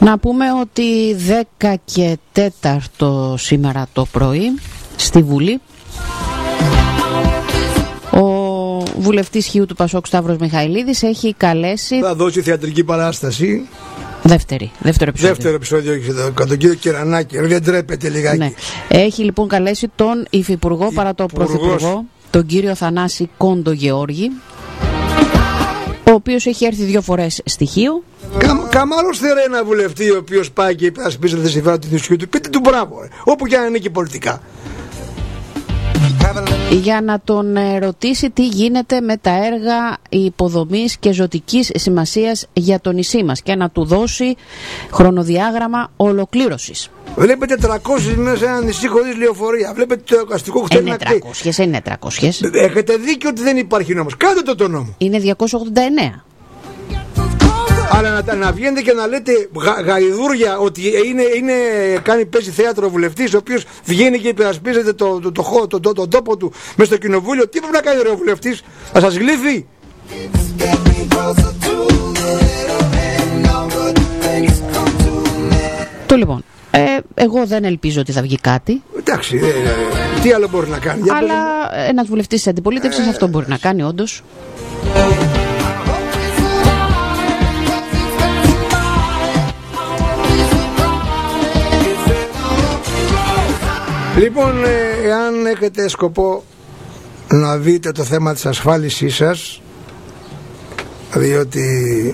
Να πούμε ότι 10 και 4 σήμερα το πρωί στη Βουλή ο βουλευτής Χιού του Πασόκ Σταύρος Μιχαηλίδης έχει καλέσει... Θα δώσει θεατρική παράσταση. Δεύτερο επεισόδιο έχει εδώ, τον κύριο Κερανάκη. Δεν τρέπεται λιγάκι. Ναι. Έχει λοιπόν καλέσει τον υφυπουργό παρά το πρωθυπουργό, τον κύριο Θανάση Κόντο Γεώργη, ο οποίος έχει έρθει 2 φορές στη Χίο. Καμάρος θέλει ένα βουλευτή ο οποίος πάει και υπερασπίζεται τα συμφέροντα του νησιού του. Πείτε του μπράβο, όπου και αν ανήκει πολιτικά. Για να τον ρωτήσει τι γίνεται με τα έργα υποδομής και ζωτικής σημασίας για το νησί μας και να του δώσει χρονοδιάγραμμα ολοκλήρωσης. Βλέπετε 300 μέρες σε ένα νησί χωρίς λεωφορεία. Βλέπετε το αστικό κτίριο να κτίσει. Είναι 300. Έχετε δίκιο ότι δεν υπάρχει νόμος. Κάντε το νόμο. Είναι 289. Αλλά να βγαίνετε και να λέτε γαϊδούρια ότι παίζει θέατρο ο βουλευτής, ο οποίος βγαίνει και υπερασπίζεται τον τόπο του μες στο κοινοβούλιο. Τι πρέπει να κάνει ο βουλευτής, θα σας γλύφει? Το λοιπόν, εγώ δεν ελπίζω ότι θα βγει κάτι. Εντάξει, τι άλλο μπορεί να κάνει? Αλλά ένας βουλευτής της αντιπολίτευσης αυτό μπορεί να κάνει όντως. Λοιπόν, εάν έχετε σκοπό να δείτε το θέμα της ασφάλισής σας, διότι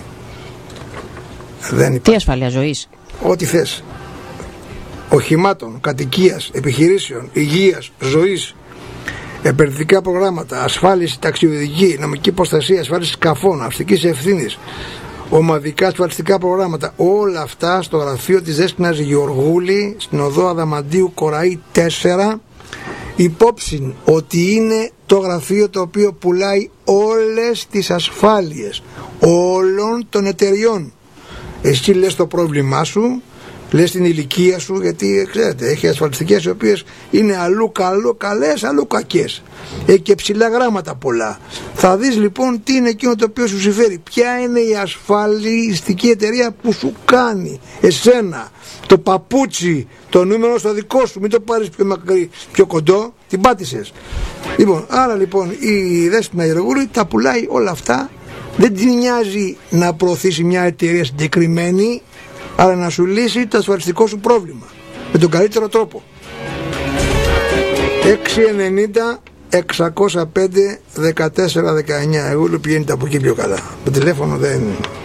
δεν υπάρχει... Τι ασφάλεια ζωής? Ό,τι θες. Οχημάτων, κατοικίας, επιχειρήσεων, υγείας, ζωής, επενδυτικά προγράμματα, ασφάλιση ταξιδιωτική, νομική προστασία, ασφάλιση σκαφών, αυστικής ευθύνης, ομαδικά ασφαλιστικά προγράμματα, όλα αυτά στο γραφείο της Δέσποινας Γεωργούλη, στην οδό Αδαμαντίου Κοραή 4, υπόψη ότι είναι το γραφείο το οποίο πουλάει όλες τις ασφάλειες όλων των εταιριών. Εσύ λες το πρόβλημά σου, λες την ηλικία σου, γιατί ξέρετε έχει ασφαλιστικές οι οποίες είναι αλλού καλές, αλλού κακές, έχει και ψηλά γράμματα πολλά. Θα δεις λοιπόν τι είναι εκείνο το οποίο σου συμφέρει, ποια είναι η ασφαλιστική εταιρεία που σου κάνει εσένα το παπούτσι, το νούμερο στο δικό σου, μην το πάρεις πιο μακρύ, πιο κοντό, την πάτησες. Λοιπόν, άρα λοιπόν η Δέσποινα Γεωργούλη τα πουλάει όλα αυτά, δεν την νοιάζει να προωθήσει μια εταιρεία συγκεκριμένη, αλλά να σου λύσει το ασφαλιστικό σου πρόβλημα με τον καλύτερο τρόπο. 690 605 14 19. Εγώ πηγαίνετε από εκεί πιο καλά. Το τηλέφωνο δεν...